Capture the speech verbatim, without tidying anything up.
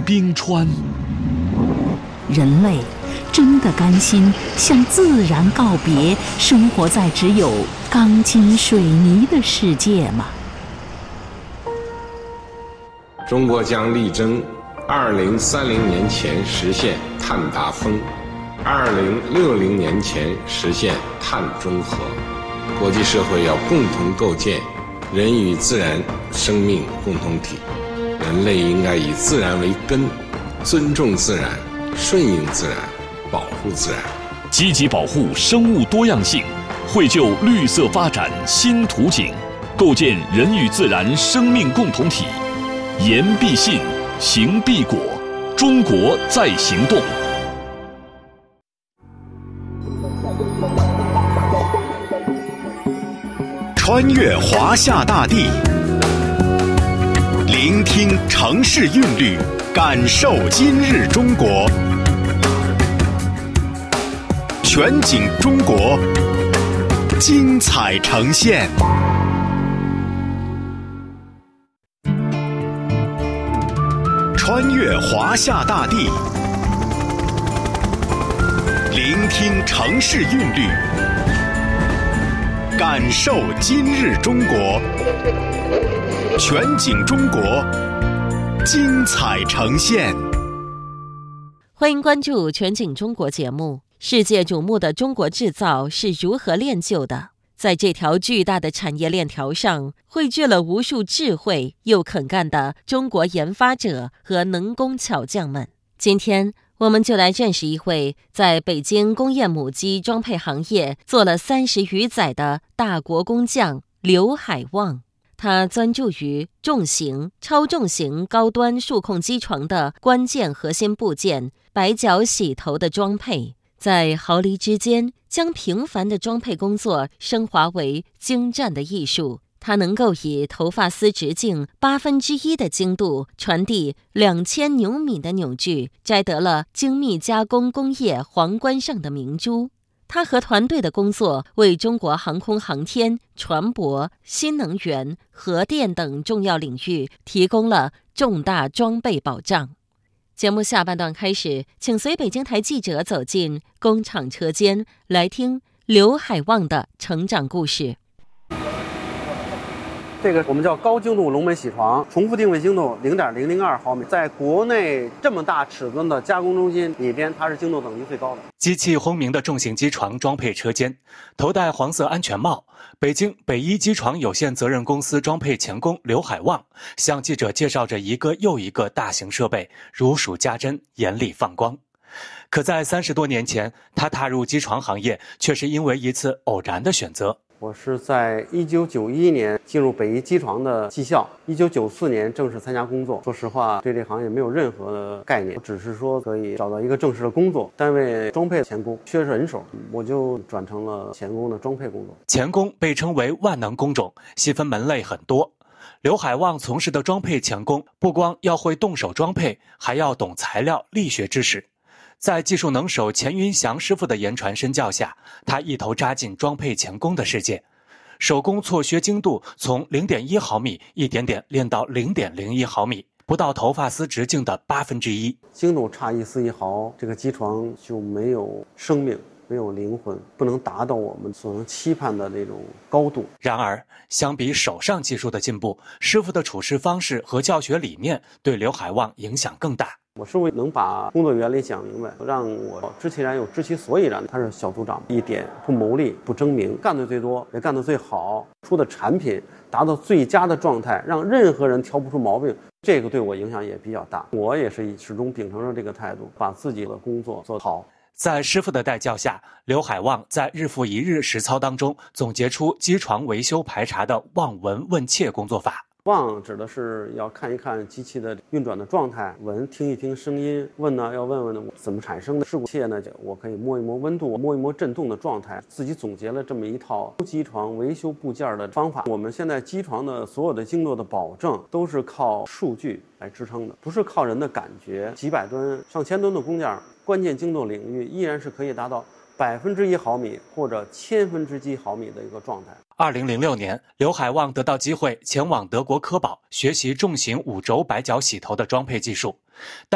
冰川。 人类真的甘心向自然告别，生活在只有钢筋水泥的世界吗？ 中国将力争二零三零年前实现碳达峰，二零六零年前实现碳中和。国际社会要共同构建人与自然生命共同体，人类应该以自然为根，尊重自然，顺应自然，保护自然， 积极保护生物多样性，绘就绿色发展新图景，构建人与自然生命共同体。言必信，行必果，中国在行动。 穿越华夏大地，聆听城市韵律，感受今日中国。全景中国，精彩呈现。穿越华夏大地，聆听城市韵律，感受今日中国。全景中国，精彩呈现。 欢迎关注全景中国节目。世界瞩目的中国制造是如何练就的？在这条巨大的产业链条上，汇聚了无数智慧又肯干的中国研发者和能工巧匠们。今天我们就来认识一位在北京工业母机装配行业做了三十余载的大国工匠刘海旺。他专注于重型、超重型高端数控机床的关键核心部件白角洗头的装配，在毫厘之间将平凡的装配工作升华为精湛的艺术。它能够以头发丝直径八分之一的精度传递两千牛米的扭矩，摘得了精密加工工业皇冠上的明珠。他和团队的工作为中国航空航天、船舶、新能源、核电等重要领域提供了重大装备保障。节目下半段开始，请随北京台记者走进工厂车间，来听刘海旺的成长故事。 这个我们叫高精度龙门铣床，重复定位精度零点零零二毫米，在国内这么大尺寸的加工中心里边，它是精度等级最高的。 机器轰鸣的重型机床装配车间，头戴黄色安全帽，北京北一机床有限责任公司装配钳工刘海旺向记者介绍着一个又一个大型设备，如数家珍，眼里放光。可在三十多年前，他踏入机床行业，却是因为一次偶然的选择。 我是在一九九一年进入北一机床的技校，一九九四年正式参加工作。说实话，对这行业没有任何的概念，只是说可以找到一个正式的工作，单位装配钳工缺人手，我就转成了钳工的装配工作。 钳工被称为万能工种，细分门类很多。刘海旺从事的装配钳工，不光要会动手装配，还要懂材料力学知识。在技术能手钱云祥师傅的言传身教下，他一头扎进装配钳工的世界，手工错削精度从 零点一毫米一点点练到 零点零一毫米，不到头发丝直径的八分之一。 精度差一丝一毫，这个机床就没有生命，没有灵魂，不能达到我们所能期盼的那种高度。 然而，相比手上技术的进步，师傅的处事方式和教学理念对刘海旺影响更大。 我是为能把工作原理讲明白，让我知其然又知其所以然。他是小组长，一点不谋利不争名，干得最多也干得最好，出的产品达到最佳的状态，让任何人挑不出毛病，这个对我影响也比较大。我也是始终秉承着这个态度，把自己的工作做好。 在师傅的带教下，刘海旺在日复一日实操当中总结出机床维修排查的望闻问切工作法。 望指的是要看一看机器的运转的状态，闻听一听声音，问呢要问问怎么产生的事故，切呢我可以摸一摸温度，摸一摸振动的状态，自己总结了这么一套机床维修部件的方法。我们现在机床的所有的精度的保证都是靠数据来支撑的，不是靠人的感觉。几百吨上千吨的工件，关键精度领域依然是可以达到百分之一毫米或者千分之一毫米的一个状态。 二零零六年，刘海旺得到机会前往德国科堡学习重型五轴白角洗头的装配技术。